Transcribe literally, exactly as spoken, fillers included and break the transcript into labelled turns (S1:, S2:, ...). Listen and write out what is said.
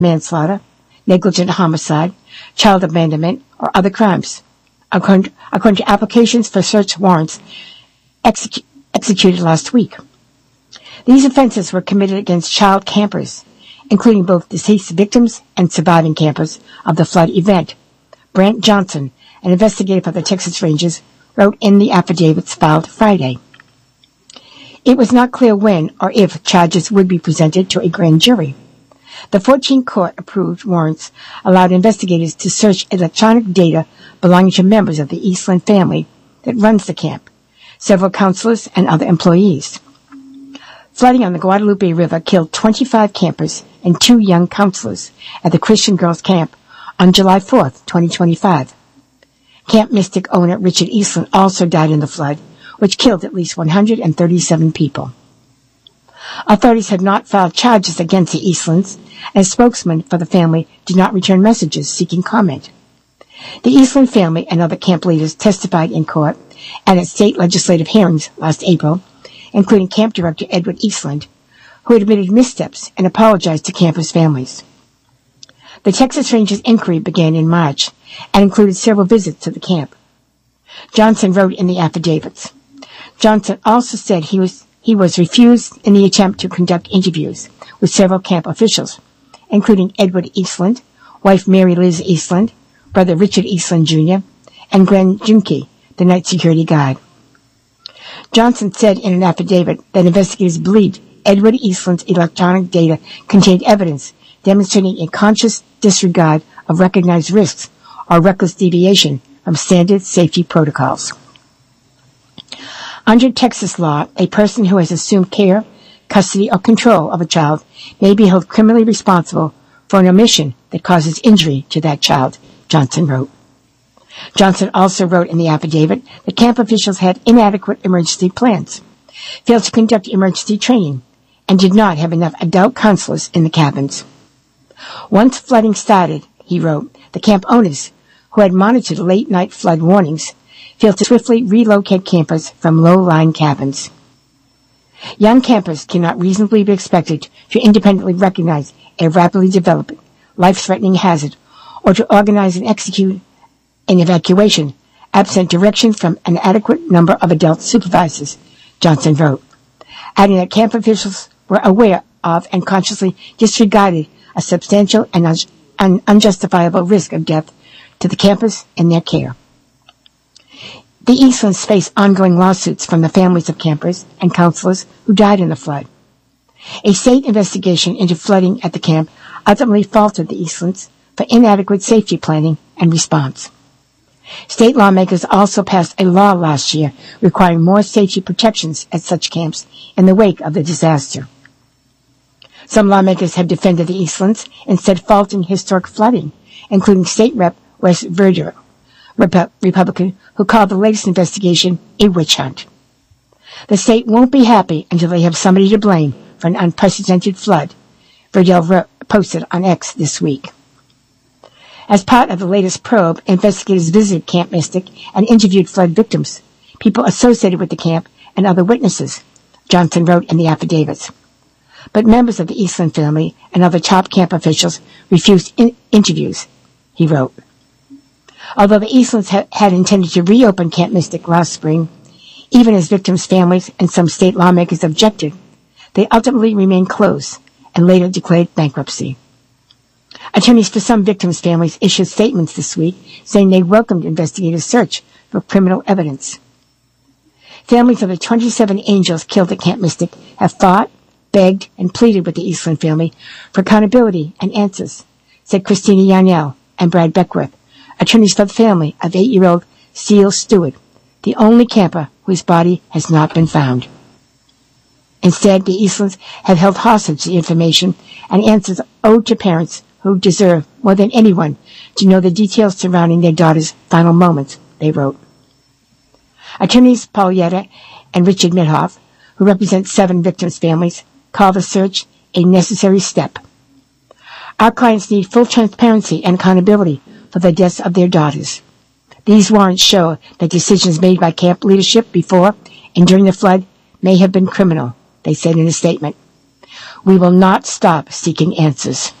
S1: manslaughter, negligent homicide, child abandonment, or other crimes, according, according to applications for search warrants execu- executed last week. These offenses were committed against child campers, including both deceased victims and surviving campers of the flood event. Brant Johnson, an investigator for the Texas Rangers, wrote in the affidavits filed Friday. It was not clear when or if charges would be presented to a grand jury. The fourteen court-approved warrants allowed investigators to search electronic data belonging to members of the Eastland family that runs the camp, several counselors, and other employees. Flooding on the Guadalupe River killed twenty-five campers and two young counselors at the Christian Girls Camp on July fourth, twenty twenty-five. Camp Mystic owner Richard Eastland also died in the flood, which killed at least one hundred thirty-seven people. Authorities have not filed charges against the Eastlands, and a spokesman for the family did not return messages seeking comment. The Eastland family and other camp leaders testified in court and at state legislative hearings last April, including camp director Edward Eastland, who admitted missteps and apologized to campers' families. The Texas Rangers inquiry began in March and included several visits to the camp. Johnson wrote in the affidavits. Johnson also said he was he was refused in the attempt to conduct interviews with several camp officials, including Edward Eastland, wife Mary Liz Eastland, brother Richard Eastland Junior, and Glenn Junke, the night security guard. Johnson said in an affidavit that investigators believed Edward Eastland's electronic data contained evidence demonstrating a conscious disregard of recognized risks or reckless deviation from standard safety protocols. Under Texas law, a person who has assumed care, custody, or control of a child may be held criminally responsible for an omission that causes injury to that child, Johnson wrote. Johnson also wrote in the affidavit that camp officials had inadequate emergency plans, failed to conduct emergency training, and did not have enough adult counselors in the cabins. Once flooding started, he wrote, the camp owners, who had monitored late-night flood warnings, failed to swiftly relocate campers from low-lying cabins. Young campers cannot reasonably be expected to independently recognize a rapidly developing, life-threatening hazard or to organize and execute an evacuation absent direction from an adequate number of adult supervisors, Johnson wrote, adding that camp officials were aware of and consciously disregarded a substantial and un- un- unjustifiable risk of death to the campers and their care. The Eastlands face ongoing lawsuits from the families of campers and counselors who died in the flood. A state investigation into flooding at the camp ultimately faulted the Eastlands for inadequate safety planning and response. State lawmakers also passed a law last year requiring more safety protections at such camps in the wake of the disaster. Some lawmakers have defended the Eastlands, instead faulting historic flooding, including State Rep Wes Verdure, Rep- Republican, who called the latest investigation a witch hunt. The state won't be happy until they have somebody to blame for an unprecedented flood, Verdure wrote, posted on X this week. As part of the latest probe, investigators visited Camp Mystic and interviewed flood victims, people associated with the camp, and other witnesses, Johnson wrote in the affidavits. But members of the Eastland family and other top camp officials refused in- interviews, he wrote. Although the Eastlands ha- had intended to reopen Camp Mystic last spring, even as victims' families and some state lawmakers objected, they ultimately remained closed and later declared bankruptcy. Attorneys for some victims' families issued statements this week saying they welcomed investigators' search for criminal evidence. Families of the twenty-seven angels killed at Camp Mystic have fought, begged, and pleaded with the Eastland family for accountability and answers, said Christina Yarnell and Brad Beckworth, attorneys for the family of eight-year-old Seal Stewart, the only camper whose body has not been found. Instead, the Eastlands have held hostage the information and answers owed to parents who deserve, more than anyone, to know the details surrounding their daughter's final moments, they wrote. Attorneys Paul Yetta and Richard Mithoff, who represent seven victims' families, call the search a necessary step. Our clients need full transparency and accountability for the deaths of their daughters. These warrants show that decisions made by camp leadership before and during the flood may have been criminal, they said in a statement. We will not stop seeking answers.